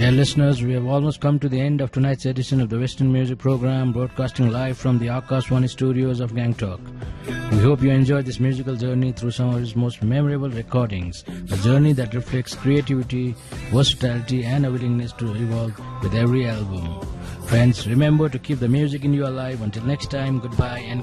Dear listeners, we have almost come to the end of tonight's edition of the Western Music Program, broadcasting live from the Akashvani studios of Gangtok. We hope you enjoyed this musical journey through some of his most memorable recordings, a journey that reflects creativity, versatility, and a willingness to evolve with every album. Friends, remember to keep the music in you alive. Until next time, goodbye and